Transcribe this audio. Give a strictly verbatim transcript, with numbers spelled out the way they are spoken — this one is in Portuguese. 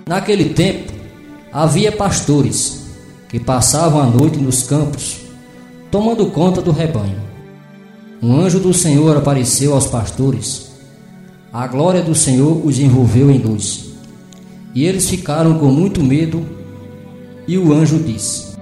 Naquele tempo, havia pastores que passavam a noite nos campos, tomando conta do rebanho. Um anjo do Senhor apareceu aos pastores. A glória do Senhor os envolveu em luz, e eles ficaram com muito medo. E o anjo disse: